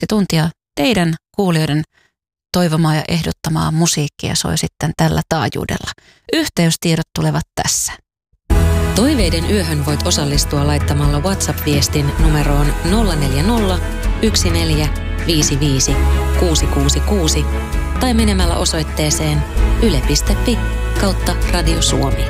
tuntia teidän kuulijoiden toivomaa ja ehdottamaa musiikkia soi sitten tällä taajuudella. Yhteystiedot tulevat tässä. Toiveiden yöhön voit osallistua laittamalla WhatsApp-viestin numeroon 040 1455 666 tai menemällä osoitteeseen yle.fi/Radio Suomi.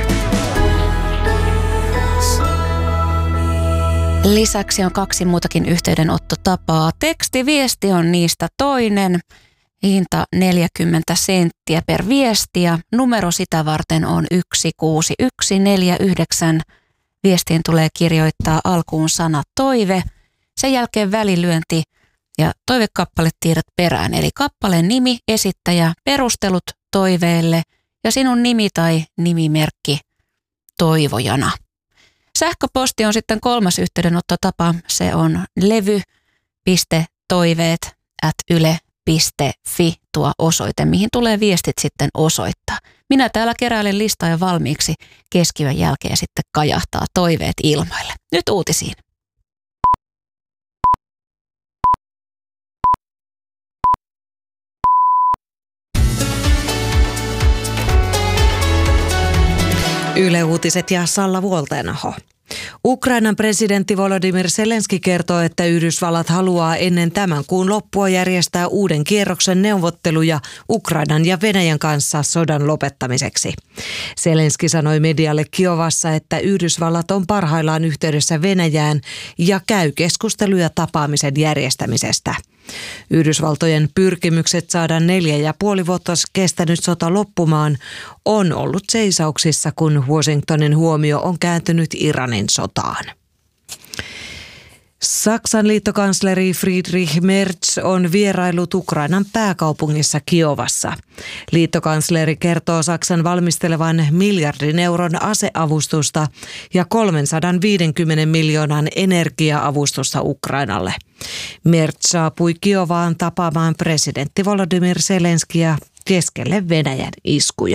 Lisäksi on 2 muutakin yhteydenottotapaa. Tekstiviesti on niistä toinen. Hinta 40 senttiä per viesti ja numero sitä varten on 16149. Viestiin tulee kirjoittaa alkuun sana toive, sen jälkeen välilyönti ja toivekappaletiedot perään. Eli kappaleen nimi, esittäjä, perustelut toiveelle ja sinun nimi tai nimimerkki toivojana. Sähköposti on sitten 3. yhteydenottotapa. Se on levy.toiveet@yle.fi tuo osoite, mihin tulee viestit sitten osoittaa. Minä täällä keräilen listaa jo valmiiksi keskiyön jälkeen sitten kajahtaa toiveet ilmoille. Nyt uutisiin. Yle Uutiset ja Salla Vuolteenaho. Ukrainan presidentti Volodymyr Zelenski kertoo, että Yhdysvallat haluaa ennen tämän kuun loppua järjestää uuden kierroksen neuvotteluja Ukrainan ja Venäjän kanssa sodan lopettamiseksi. Zelenski sanoi medialle Kiovassa, että Yhdysvallat on parhaillaan yhteydessä Venäjään ja käy keskusteluja tapaamisen järjestämisestä. Yhdysvaltojen pyrkimykset saada 4,5 vuotta kestänyt sota loppumaan on ollut seisauksissa, kun Washingtonin huomio on kääntynyt Iranin sotaan. Saksan liittokansleri Friedrich Merz on vierailut Ukrainan pääkaupungissa Kiovassa. Liittokansleri kertoo Saksan valmistelevan miljardin euron aseavustusta ja 350 miljoonan energia-avustusta Ukrainalle. Merz saapui Kiovaan tapaamaan presidentti Volodymyr Zelenskiä keskelle Venäjän iskuja.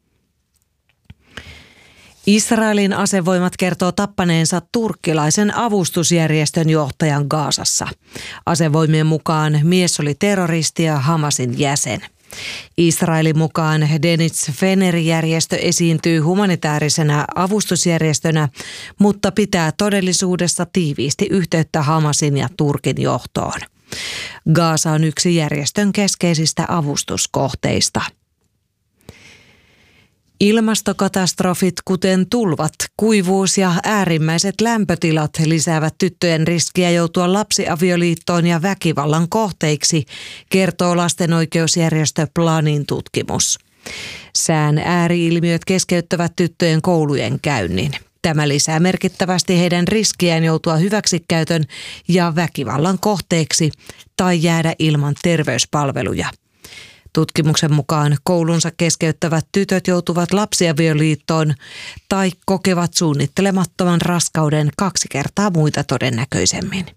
Israelin asevoimat kertoo tappaneensa turkkilaisen avustusjärjestön johtajan Gazassa. Asevoimien mukaan mies oli terroristi ja Hamasin jäsen. Israelin mukaan Denitz Feneri-järjestö esiintyy humanitaarisena avustusjärjestönä, mutta pitää todellisuudessa tiiviisti yhteyttä Hamasin ja Turkin johtoon. Gaza on yksi järjestön keskeisistä avustuskohteista. Ilmastokatastrofit, kuten tulvat, kuivuus ja äärimmäiset lämpötilat lisäävät tyttöjen riskiä joutua lapsiavioliittoon ja väkivallan kohteiksi, kertoo lastenoikeusjärjestö Planin tutkimus. Sään ääriilmiöt keskeyttävät tyttöjen koulujen käynnin. Tämä lisää merkittävästi heidän riskiään joutua hyväksikäytön ja väkivallan kohteeksi tai jäädä ilman terveyspalveluja. Tutkimuksen mukaan koulunsa keskeyttävät tytöt joutuvat lapsiavioliittoon tai kokevat suunnittelemattoman raskauden 2 kertaa muita todennäköisemmin.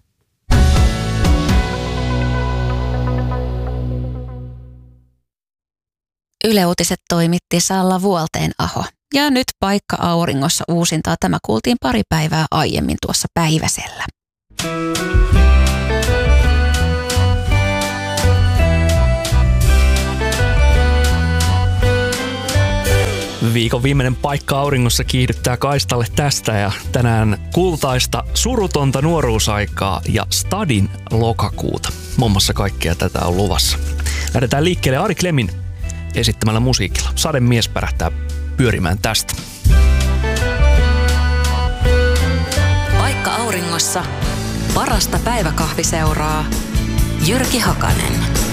Yle Uutiset toimitti Salla Vuolteenaho. Ja nyt paikka auringossa uusintaa. Tämä kuultiin pari päivää aiemmin tuossa Päiväsellä. Viikon viimeinen paikka auringossa kiihdyttää kaistalle tästä ja tänään kultaista surutonta nuoruusaikaa ja Stadin lokakuuta. Muun muassa kaikkea tätä on luvassa. Lähdetään liikkeelle Ari Klemin esittämällä musiikilla. Sademies pärähtää pyörimään tästä. Paikka auringossa. Parasta päiväkahviseuraa. Jyrki Hakanen.